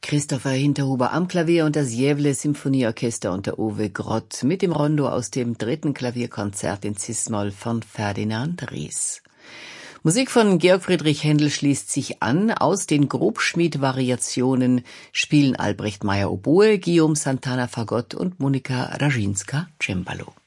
Christopher Hinterhuber am Klavier und das Gävle Symphonieorchester unter Uwe Grott mit dem Rondo aus dem 3. Klavierkonzert in Cis-Moll von Ferdinand Ries. Musik von Georg Friedrich Händel schließt sich an. Aus den Grobschmied-Variationen spielen Albrecht Meyer Oboe, Guillaume Santana Fagott und Monika Raschinska Cembalo.